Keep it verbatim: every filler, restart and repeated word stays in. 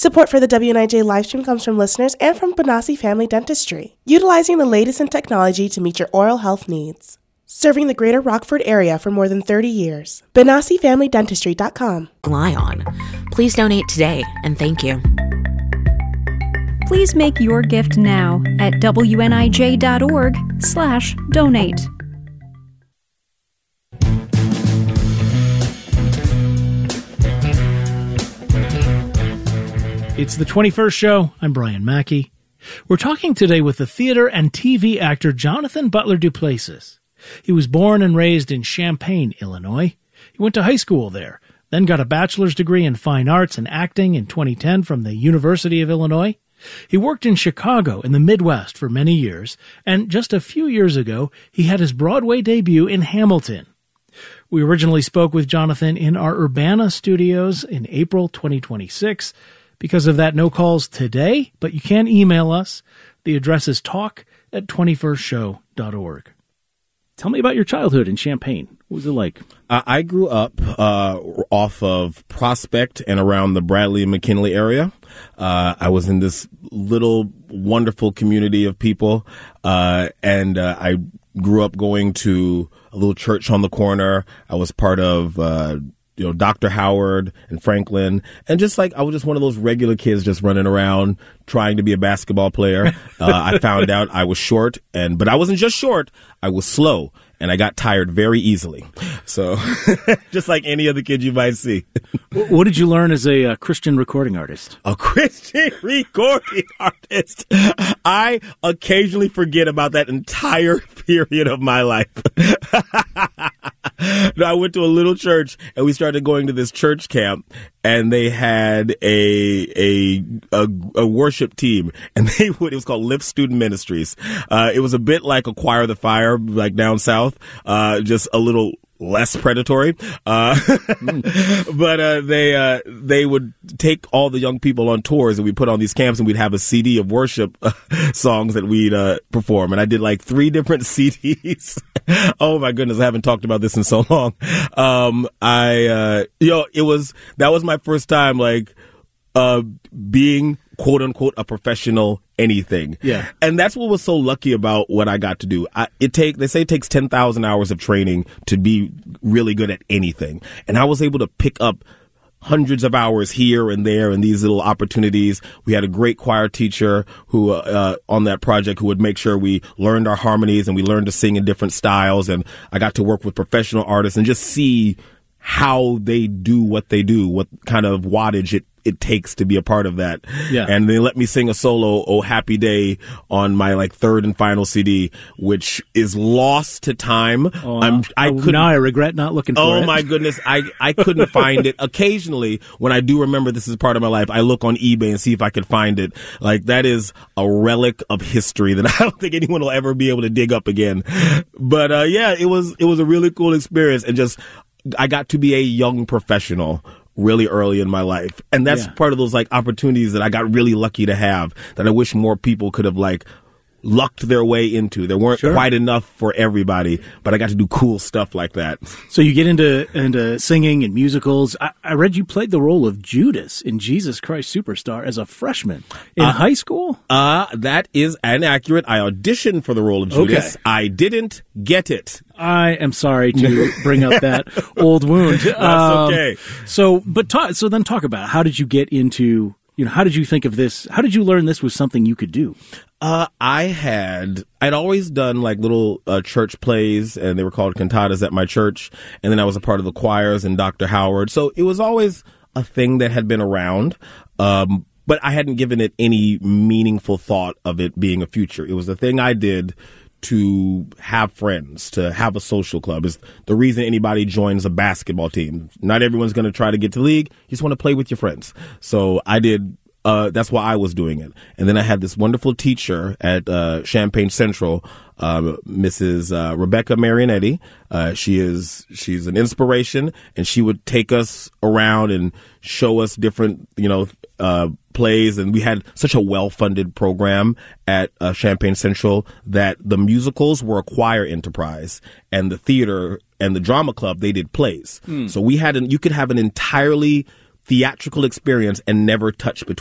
Support for the W N I J livestream comes from listeners and from Benassi Family Dentistry, utilizing the latest in technology to meet your oral health needs. Serving the greater Rockford area for more than thirty years. Benassi Family Dentistry dot com. Rely on. Please donate today, and thank you. Please make your gift now at W N I J dot org slash donate. It's the twenty-first show. I'm Brian Mackey. We're talking today with the theater and T V actor Jonathan Butler Duplessis. He was born and raised in Champaign, Illinois. He went to high school there, then got a bachelor's degree in fine arts and acting in twenty ten from the University of Illinois. He worked in Chicago in the Midwest for many years, and just a few years ago, he had his Broadway debut in Hamilton. We originally spoke with Jonathan in our Urbana studios in April twenty twenty-six. Because of that, no calls today, but you can email us. The address is talk at twenty-first show dot org. Tell me about your childhood in Champaign. What was it like? Uh, I grew up uh, off of Prospect and around the Bradley and McKinley area. Uh, I was in this little wonderful community of people, uh, and uh, I grew up going to a little church on the corner. I was part of uh you know, Doctor Howard and Franklin, and just like, I was just one of those regular kids just running around trying to be a basketball player. Uh, I found out I was short, and, but I wasn't just short, I was slow, and I got tired very easily. So, just like any other kid you might see. What did you learn as a uh, Christian recording artist? A Christian recording artist. I occasionally forget about that entire period of my life. No, I went to a little church, and we started going to this church camp, and they had a a a, a worship team, and they would, it was called Lift Student Ministries. Uh, it was a bit like a Choir of the Fire, like down south, uh, just a little less predatory. Uh, mm. But uh, they uh, they would take all the young people on tours, and we put on these camps, and we'd have a C D of worship uh, songs that we'd uh, perform. And I did like three different C Ds. Oh my goodness, I haven't talked about this in so long. Um, I, uh, you know, it was, that was my first time, like, uh, being quote unquote a professional anything. Yeah. And that's what was so lucky about what I got to do. I, it take, they say it takes ten thousand hours of training to be really good at anything. And I was able to pick up hundreds of hours here and there and these little opportunities. We had a great choir teacher who, uh, on that project who would make sure we learned our harmonies and we learned to sing in different styles. And I got to work with professional artists and just see how they do what they do, what kind of wattage it it takes to be a part of that. Yeah. And they let me sing a solo, Oh Happy Day, on my like third and final C D, which is lost to time. Oh, I'm, I oh, couldn't, now I regret not looking for oh it. Oh my goodness. I, I couldn't find it. Occasionally, when I do remember this is part of my life, I look on eBay and see if I could find it. Like, that is a relic of history that I don't think anyone will ever be able to dig up again. But, uh, yeah, it was, it was a really cool experience, and just, I got to be a young professional really early in my life. And that's yeah. part of those like opportunities that I got really lucky to have, that I wish more people could have like lucked their way into. There weren't sure. quite enough for everybody, but I got to do cool stuff like that. So you get into into singing and musicals. I, I read you played the role of Judas in Jesus Christ Superstar as a freshman in uh, high school? Uh, that is inaccurate. I auditioned for the role of Judas. Okay. I didn't get it. I am sorry to bring up that old wound. That's um, okay. So, but talk, so then talk about, how did you get into, you know, how did you think of this? How did you learn this was something you could do? Uh, I had, I'd always done like little uh, church plays, and they were called cantatas at my church. And then I was a part of the choirs and Doctor Howard. So it was always a thing that had been around. Um, but I hadn't given it any meaningful thought of it being a future. It was a thing I did to have friends, to have a social club. Is the reason anybody joins a basketball team. Not everyone's going to try to get to league. You just want to play with your friends. So I did, uh, that's why I was doing it. And then I had this wonderful teacher at, uh, Champaign Central, uh, Missus Uh, Rebecca Marionetti. Uh, she is, she's an inspiration, and she would take us around and show us different, you know, uh, plays. And we had such a well-funded program at uh, Champaign Central that the musicals were a choir enterprise, and the theater and the drama club, they did plays. Mm. So we had an, you could have an entirely theatrical experience and never touch between